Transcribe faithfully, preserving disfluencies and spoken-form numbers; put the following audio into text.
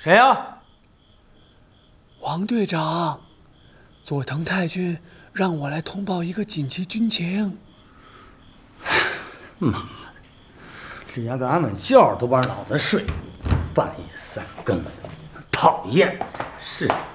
谁呀？ 王队长，佐藤太君让我来通报一个紧急军情。 妈的，连个安稳觉都不让老子睡，半夜三更的，讨厌！是。